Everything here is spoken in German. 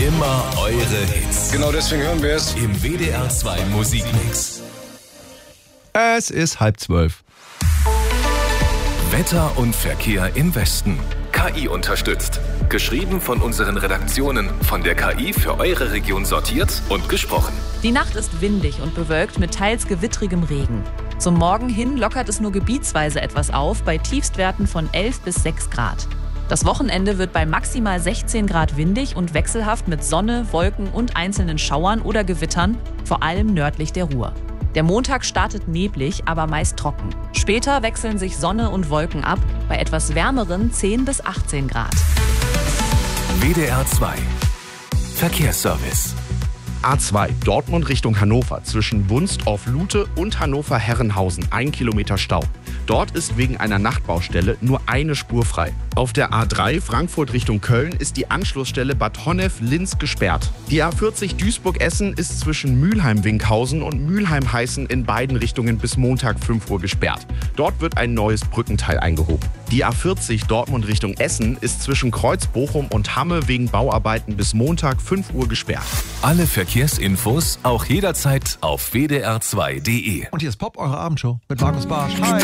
Immer eure Hits. Genau deswegen hören wir es Im WDR 2 Musikmix. Es ist 11:30. Wetter und Verkehr im Westen. KI unterstützt. Geschrieben von unseren Redaktionen, von der KI für eure Region sortiert und gesprochen. Die Nacht ist windig und bewölkt mit teils gewittrigem Regen. Zum Morgen hin lockert es nur gebietsweise etwas auf, bei Tiefstwerten von 11 bis 6 Grad. Das Wochenende wird bei maximal 16 Grad windig und wechselhaft mit Sonne, Wolken und einzelnen Schauern oder Gewittern, vor allem nördlich der Ruhr. Der Montag startet neblig, aber meist trocken. Später wechseln sich Sonne und Wolken ab, bei etwas wärmeren 10 bis 18 Grad. WDR 2 Verkehrsservice. A2 Dortmund Richtung Hannover zwischen Wunstorf-Lute und Hannover-Herrenhausen 1 Kilometer Stau. Dort ist wegen einer Nachtbaustelle nur eine Spur frei. Auf der A3 Frankfurt Richtung Köln ist die Anschlussstelle Bad Honnef-Linz gesperrt. Die A40 Duisburg-Essen ist zwischen Mülheim-Winkhausen und Mülheim-Heißen in beiden Richtungen bis Montag 5 Uhr gesperrt. Dort wird ein neues Brückenteil eingehoben. Die A40 Dortmund Richtung Essen ist zwischen Kreuz-Bochum und Hamme wegen Bauarbeiten bis Montag 5 Uhr gesperrt. Alle Verkehrsinfos auch jederzeit auf wdr2.de. Und hier ist Pop, eure Abendshow mit Markus Barsch. Hi.